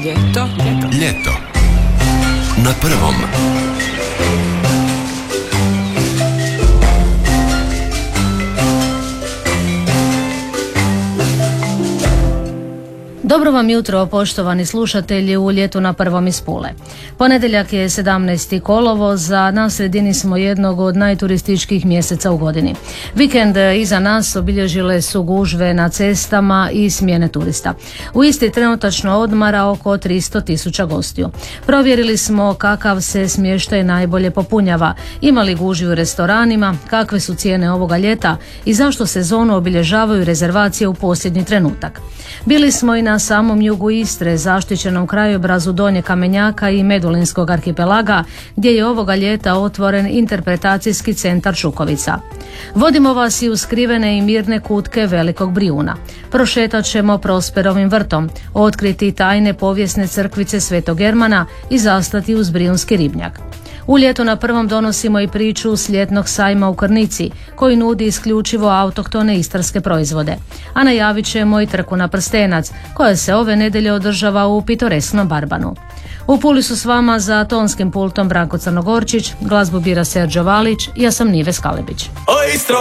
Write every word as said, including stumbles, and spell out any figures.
Ljeto. Ljeto. Ljeto. Na prvom. Dobro vam jutro, poštovani slušatelji u Ljetu na prvom iz Pule. Ponedjeljak je sedamnaesti kolovoz, a na sredini smo jednog od najturističkih mjeseca u godini. Vikend iza nas obilježile su gužve na cestama i smjene turista. U Istri trenutačno odmara oko tristo tisuća gostiju. Provjerili smo kakav se smještaj najbolje popunjava, ima li gužvi u restoranima, kakve su cijene ovoga ljeta i zašto sezonu obilježavaju rezervacije u posljednji trenutak. Bili smo i na samom jugu Istre, zaštićenom krajobrazu Donje Kamenjaka i Medulinskog arhipelaga, gdje je ovoga ljeta otvoren interpretacijski centar Čukovica. Vodimo vas i u skrivene i mirne kutke Velikog Brijuna. Prošetat ćemo Prosperovim vrtom, otkriti tajne povijesne crkvice Svetog Germana i zastati uz Brijunski ribnjak. U Ljetu na prvom donosimo i priču s ljetnog sajma u Krnici, koji nudi isključivo autohtone istarske proizvode. A najavit ćemo i trku na prstenac, koja se ove nedjelje održava u pitoresknom Barbanu. U Puli su s vama za tonskim pultom Branko Crnogorčić, glazbu bira Serđo Valić, ja sam Nive Skalebić. O Istro,